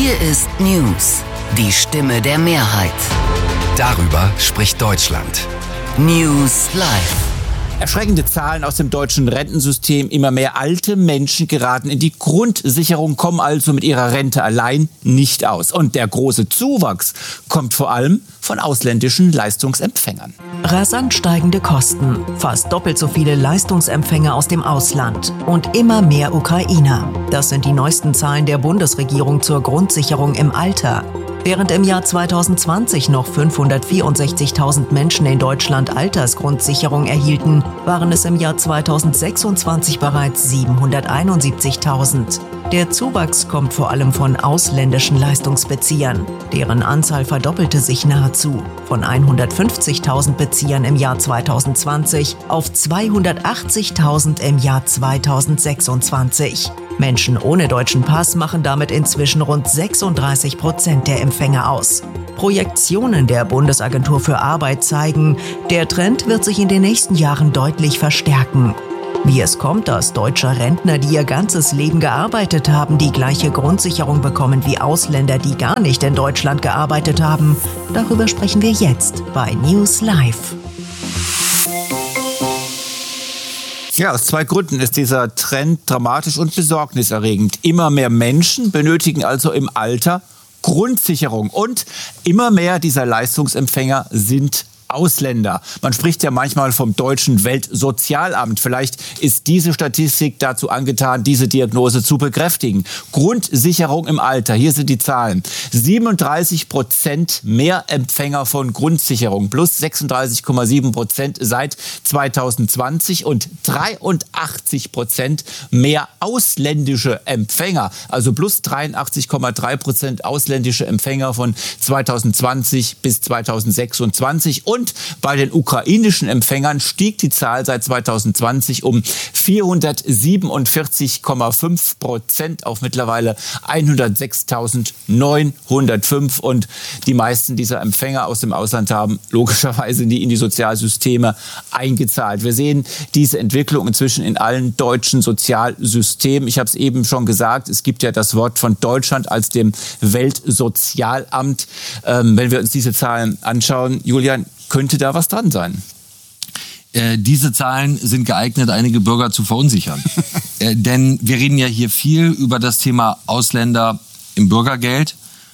Hier ist News, die Stimme der Mehrheit. Darüber spricht Deutschland. News Live. Erschreckende Zahlen aus dem deutschen Rentensystem. Immer mehr alte Menschen geraten in die Grundsicherung, kommen also mit ihrer Rente allein nicht aus. Und der große Zuwachs kommt vor allem von ausländischen Leistungsempfängern. Rasant steigende Kosten, fast doppelt so viele Leistungsempfänger aus dem Ausland und immer mehr Ukrainer. Das sind die neuesten Zahlen der Bundesregierung zur Grundsicherung im Alter. Während im Jahr 2020 noch 564.000 Menschen in Deutschland Altersgrundsicherung erhielten, waren es im Jahr 2026 bereits 771.000. Der Zuwachs kommt vor allem von ausländischen Leistungsbeziehern. Deren Anzahl verdoppelte sich nahezu. Von 150.000 Beziehern im Jahr 2020 auf 280.000 im Jahr 2026. Menschen ohne deutschen Pass machen damit inzwischen rund 36% der Empfänger aus. Projektionen der Bundesagentur für Arbeit zeigen, der Trend wird sich in den nächsten Jahren deutlich verstärken. Wie es kommt, dass deutsche Rentner, die ihr ganzes Leben gearbeitet haben, die gleiche Grundsicherung bekommen wie Ausländer, die gar nicht in Deutschland gearbeitet haben, darüber sprechen wir jetzt bei News Live. Ja, aus zwei Gründen ist dieser Trend dramatisch und besorgniserregend. Immer mehr Menschen benötigen also im Alter Grundsicherung und immer mehr dieser Leistungsempfänger sind Ausländer. Man spricht ja manchmal vom deutschen Weltsozialamt. Vielleicht ist diese Statistik dazu angetan, diese Diagnose zu bekräftigen. Grundsicherung im Alter, hier sind die Zahlen. 37% mehr Empfänger von Grundsicherung, plus 36,7% seit 2020 und 83% mehr ausländische Empfänger, also plus 83,3% ausländische Empfänger von 2020 bis 2026. Und bei den ukrainischen Empfängern stieg die Zahl seit 2020 um 447,5% auf mittlerweile 106.905. Und die meisten dieser Empfänger aus dem Ausland haben logischerweise nie in die Sozialsysteme eingezahlt. Wir sehen diese Entwicklung inzwischen in allen deutschen Sozialsystemen. Ich habe es eben schon gesagt, es gibt ja das Wort von Deutschland als dem Weltsozialamt. Wenn wir uns diese Zahlen anschauen, Julian, könnte da was dran sein? Diese Zahlen sind geeignet, einige Bürger zu verunsichern. Denn wir reden ja hier viel über das Thema Ausländer im Bürgergeld.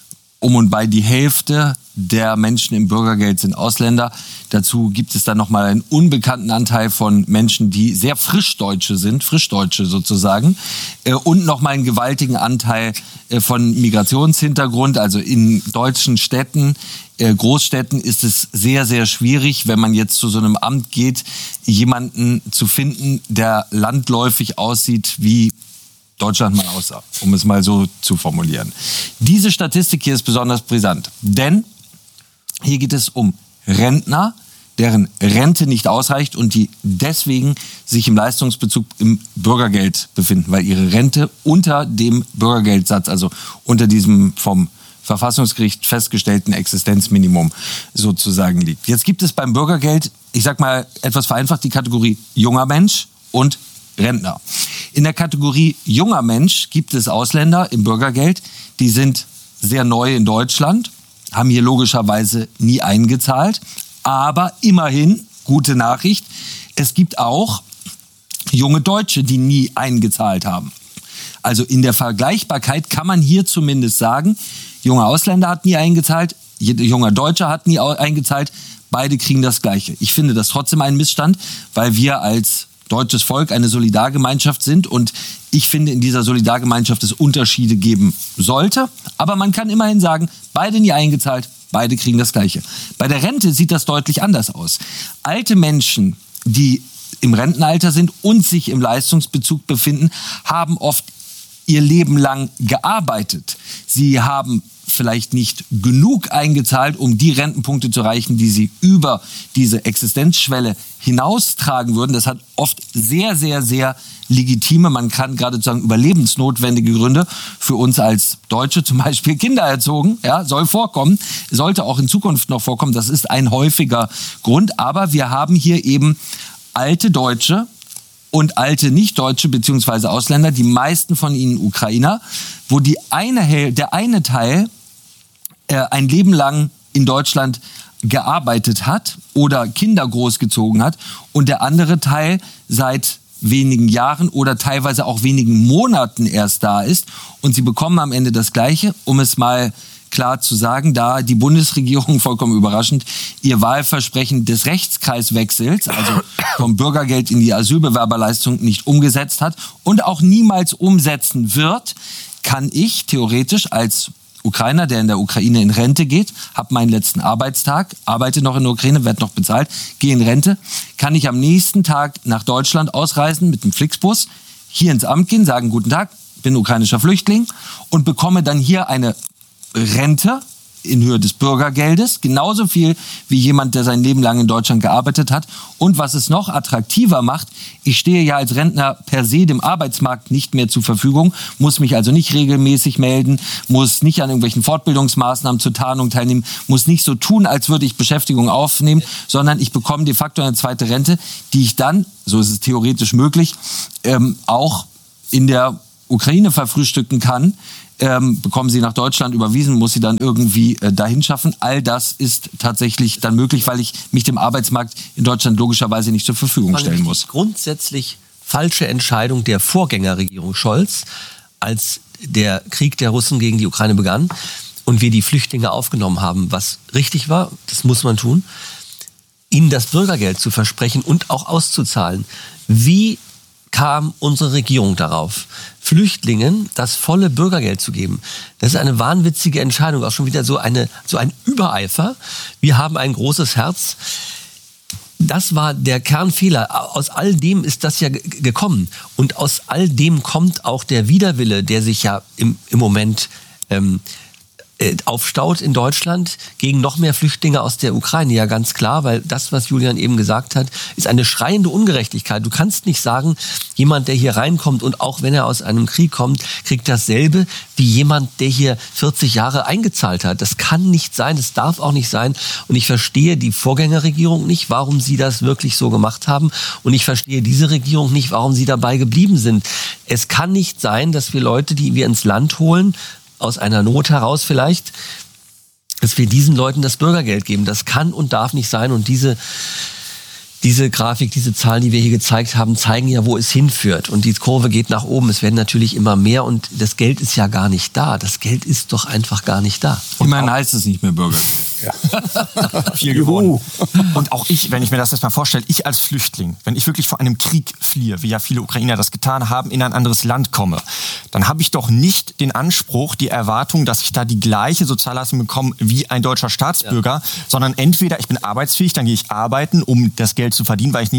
Um und bei die Hälfte der Menschen im Bürgergeld sind Ausländer. Dazu gibt es dann nochmal einen unbekannten Anteil von Menschen, die sehr Frischdeutsche sind, Frischdeutsche sozusagen. Und nochmal einen gewaltigen Anteil von Migrationshintergrund, also in deutschen Städten. Großstädten ist es sehr, sehr schwierig, wenn man jetzt zu so einem Amt geht, jemanden zu finden, der landläufig aussieht wie Deutschland mal aussah, um es mal so zu formulieren. Diese Statistik hier ist besonders brisant, denn hier geht es um Rentner, deren Rente nicht ausreicht und die deswegen sich im Leistungsbezug im Bürgergeld befinden, weil ihre Rente unter dem Bürgergeldsatz, also unter diesem vom Verfassungsgericht festgestellten Existenzminimum sozusagen liegt. Jetzt gibt es beim Bürgergeld, ich sag mal etwas vereinfacht, die Kategorie junger Mensch und Rentner. In der Kategorie junger Mensch gibt es Ausländer im Bürgergeld, die sind sehr neu in Deutschland, haben hier logischerweise nie eingezahlt, aber immerhin, gute Nachricht, es gibt auch junge Deutsche, die nie eingezahlt haben. Also in der Vergleichbarkeit kann man hier zumindest sagen, junger Ausländer hat nie eingezahlt, junger Deutscher hat nie eingezahlt, beide kriegen das Gleiche. Ich finde das trotzdem ein Missstand, weil wir als deutsches Volk eine Solidargemeinschaft sind und ich finde, in dieser Solidargemeinschaft es Unterschiede geben sollte. Aber man kann immerhin sagen, beide nie eingezahlt, beide kriegen das Gleiche. Bei der Rente sieht das deutlich anders aus. Alte Menschen, die im Rentenalter sind und sich im Leistungsbezug befinden, haben oft ihr Leben lang gearbeitet. Sie haben vielleicht nicht genug eingezahlt, um die Rentenpunkte zu erreichen, die sie über diese Existenzschwelle hinaustragen würden. Das hat oft sehr, sehr, sehr legitime, man kann geradezu sagen überlebensnotwendige Gründe für uns als Deutsche, zum Beispiel Kinder erzogen, ja, soll vorkommen, sollte auch in Zukunft noch vorkommen. Das ist ein häufiger Grund, aber wir haben hier eben alte Deutsche und alte Nicht-Deutsche bzw. Ausländer, die meisten von ihnen Ukrainer, wo der eine Teil ein Leben lang in Deutschland gearbeitet hat oder Kinder großgezogen hat und der andere Teil seit wenigen Jahren oder teilweise auch wenigen Monaten erst da ist. Und sie bekommen am Ende das Gleiche, um es mal klar zu sagen, da die Bundesregierung, vollkommen überraschend, ihr Wahlversprechen des Rechtskreiswechsels, also vom Bürgergeld in die Asylbewerberleistung, nicht umgesetzt hat und auch niemals umsetzen wird, kann ich theoretisch als Ukrainer, der in der Ukraine in Rente geht, habe meinen letzten Arbeitstag, arbeite noch in der Ukraine, werde noch bezahlt, gehe in Rente, kann ich am nächsten Tag nach Deutschland ausreisen mit dem Flixbus, hier ins Amt gehen, sagen, guten Tag, bin ukrainischer Flüchtling und bekomme dann hier eine Rente in Höhe des Bürgergeldes, genauso viel wie jemand, der sein Leben lang in Deutschland gearbeitet hat. Und was es noch attraktiver macht, ich stehe ja als Rentner per se dem Arbeitsmarkt nicht mehr zur Verfügung, muss mich also nicht regelmäßig melden, muss nicht an irgendwelchen Fortbildungsmaßnahmen zur Tarnung teilnehmen, muss nicht so tun, als würde ich Beschäftigung aufnehmen, sondern ich bekomme de facto eine zweite Rente, die ich dann, so ist es theoretisch möglich, auch in der Ukraine verfrühstücken kann. Bekommen sie nach Deutschland überwiesen, muss sie dann irgendwie dahin schaffen. All das ist tatsächlich dann möglich, weil ich mich dem Arbeitsmarkt in Deutschland logischerweise nicht zur Verfügung stellen muss. Grundsätzlich falsche Entscheidung der Vorgängerregierung Scholz, als der Krieg der Russen gegen die Ukraine begann und wir die Flüchtlinge aufgenommen haben, was richtig war, das muss man tun, ihnen das Bürgergeld zu versprechen und auch auszuzahlen. Wie kam unsere Regierung darauf, Flüchtlingen das volle Bürgergeld zu geben? Das ist eine wahnwitzige Entscheidung, auch schon wieder so ein Übereifer. Wir haben ein großes Herz. Das war der Kernfehler. Aus all dem ist das ja gekommen. Und aus all dem kommt auch der Widerwille, der sich ja im Moment aufstaut in Deutschland gegen noch mehr Flüchtlinge aus der Ukraine. Ja, ganz klar, weil das, was Julian eben gesagt hat, ist eine schreiende Ungerechtigkeit. Du kannst nicht sagen, jemand, der hier reinkommt und auch wenn er aus einem Krieg kommt, kriegt dasselbe wie jemand, der hier 40 Jahre eingezahlt hat. Das kann nicht sein, das darf auch nicht sein. Und ich verstehe die Vorgängerregierung nicht, warum sie das wirklich so gemacht haben. Und ich verstehe diese Regierung nicht, warum sie dabei geblieben sind. Es kann nicht sein, dass wir Leute, die wir ins Land holen, aus einer Not heraus vielleicht, dass wir diesen Leuten das Bürgergeld geben. Das kann und darf nicht sein. Und diese Grafik, diese Zahlen, die wir hier gezeigt haben, zeigen ja, wo es hinführt. Und die Kurve geht nach oben. Es werden natürlich immer mehr und das Geld ist ja gar nicht da. Das Geld ist doch einfach gar nicht da. Immerhin heißt es nicht mehr Bürgergeld. Ja. Viel gewonnen. Und auch ich, wenn ich mir das jetzt mal vorstelle, ich als Flüchtling, wenn ich wirklich vor einem Krieg fliehe, wie ja viele Ukrainer das getan haben, in ein anderes Land komme, dann habe ich doch nicht den Anspruch, die Erwartung, dass ich da die gleiche Sozialleistung bekomme wie ein deutscher Staatsbürger, sondern entweder ich bin arbeitsfähig, dann gehe ich arbeiten, um das Geld zu verdienen, weil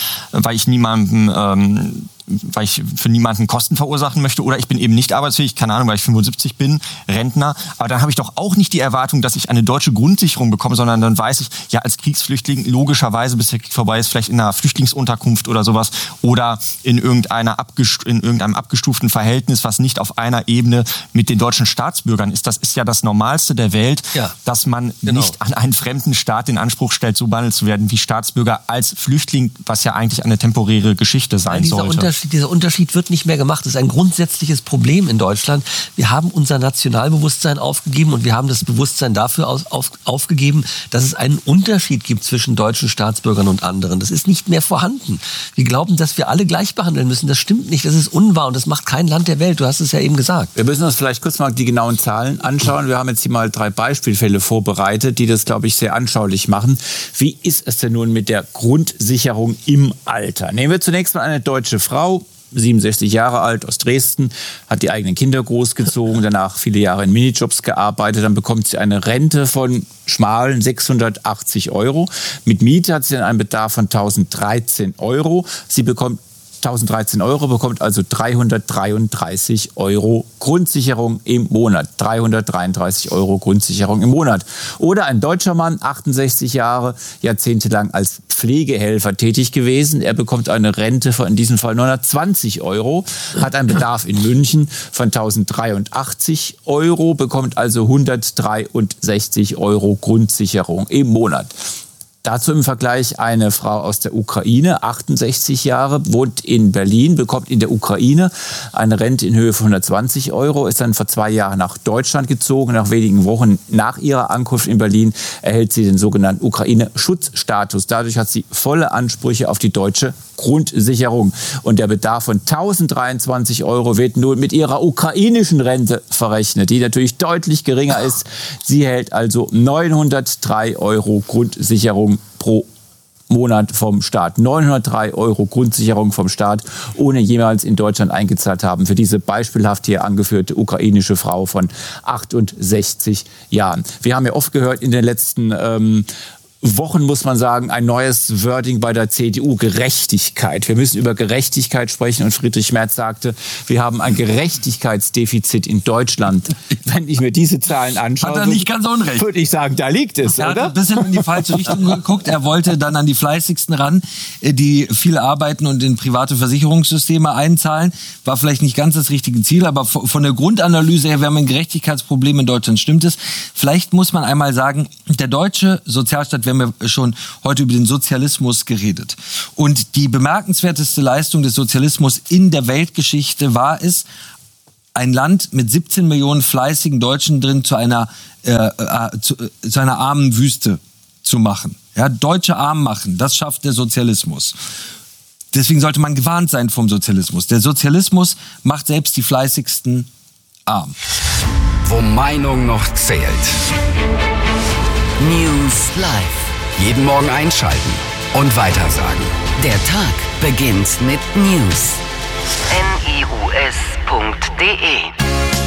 ich für niemanden Kosten verursachen möchte, oder ich bin eben nicht arbeitsfähig, keine Ahnung, weil ich 75 bin, Rentner. Aber dann habe ich doch auch nicht die Erwartung, dass ich eine deutsche Grundsicherung bekomme, sondern dann weiß ich, ja, als Kriegsflüchtling logischerweise, bis der Krieg vorbei ist, vielleicht in einer Flüchtlingsunterkunft oder sowas oder in irgendeinem abgestuften Verhältnis, was nicht auf einer Ebene mit den deutschen Staatsbürgern ist. Das ist ja das Normalste der Welt, dass man nicht an einen fremden Staat den Anspruch stellt, so behandelt zu werden wie Staatsbürger als Flüchtling, was ja eigentlich eine temporäre Geschichte sein sollte. Dieser Unterschied wird nicht mehr gemacht. Das ist ein grundsätzliches Problem in Deutschland. Wir haben unser Nationalbewusstsein aufgegeben und wir haben das Bewusstsein dafür aufgegeben, dass es einen Unterschied gibt zwischen deutschen Staatsbürgern und anderen. Das ist nicht mehr vorhanden. Wir glauben, dass wir alle gleich behandeln müssen. Das stimmt nicht. Das ist unwahr und das macht kein Land der Welt. Du hast es ja eben gesagt. Wir müssen uns vielleicht kurz mal die genauen Zahlen anschauen. Wir haben jetzt hier mal 3 Beispielfälle vorbereitet, die das, glaube ich, sehr anschaulich machen. Wie ist es denn nun mit der Grundsicherung im Alter? Nehmen wir zunächst mal eine deutsche Frau, 67 Jahre alt, aus Dresden, hat die eigenen Kinder großgezogen, danach viele Jahre in Minijobs gearbeitet, dann bekommt sie eine Rente von schmalen 680 €. Mit Miete hat sie dann einen Bedarf von 1013 €. Sie bekommt 1013 €, bekommt also 333 € Grundsicherung im Monat. 333 € Grundsicherung im Monat. Oder ein deutscher Mann, 68 Jahre, jahrzehntelang als Pflegehelfer tätig gewesen. Er bekommt eine Rente von in diesem Fall 920 €, hat einen Bedarf in München von 1083 €, bekommt also 163 € Grundsicherung im Monat. Dazu im Vergleich eine Frau aus der Ukraine, 68 Jahre, wohnt in Berlin, bekommt in der Ukraine eine Rente in Höhe von 120 €, ist dann vor 2 Jahren nach Deutschland gezogen. Nach wenigen Wochen nach ihrer Ankunft in Berlin erhält sie den sogenannten Ukraine-Schutzstatus. Dadurch hat sie volle Ansprüche auf die deutsche Grundsicherung. Und der Bedarf von 1.023 € wird nun mit ihrer ukrainischen Rente verrechnet, die natürlich deutlich geringer ist. Sie erhält also 903 € Grundsicherung pro Monat vom Staat. 903 € Grundsicherung vom Staat, ohne jemals in Deutschland eingezahlt haben. Für diese beispielhaft hier angeführte ukrainische Frau von 68 Jahren. Wir haben ja oft gehört in den letzten Wochen, muss man sagen, ein neues Wording bei der CDU, Gerechtigkeit. Wir müssen über Gerechtigkeit sprechen und Friedrich Merz sagte, wir haben ein Gerechtigkeitsdefizit in Deutschland. Wenn ich mir diese Zahlen anschaue, hat er nicht ganz unrecht. Würde ich sagen, da liegt es, er oder? Er hat ein bisschen in die falsche Richtung geguckt. Er wollte dann an die Fleißigsten ran, die viel arbeiten und in private Versicherungssysteme einzahlen. War vielleicht nicht ganz das richtige Ziel, aber von der Grundanalyse her, wir haben ein Gerechtigkeitsproblem in Deutschland, stimmt es. Vielleicht muss man einmal sagen, der deutsche Sozialstaat, wir haben ja schon heute über den Sozialismus geredet. Und die bemerkenswerteste Leistung des Sozialismus in der Weltgeschichte war es, ein Land mit 17 Millionen fleißigen Deutschen drin zu einer armen Wüste zu machen. Ja, Deutsche arm machen, das schafft der Sozialismus. Deswegen sollte man gewarnt sein vom Sozialismus. Der Sozialismus macht selbst die Fleißigsten arm. Wo Meinung noch zählt. News Live. Jeden Morgen einschalten und weitersagen. Der Tag beginnt mit News. news.de